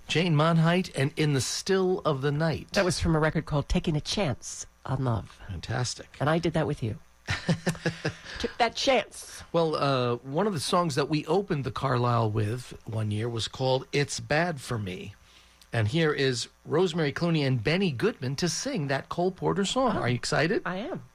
Jane Monheit and In the Still of the Night. That was from a record called Taking a Chance on Love. Fantastic. And I did that with you. Took that chance. Well, one of the songs that we opened the Carlisle with one year was called It's Bad for Me. And here is Rosemary Clooney and Benny Goodman to sing that Cole Porter song. Are you excited? I am.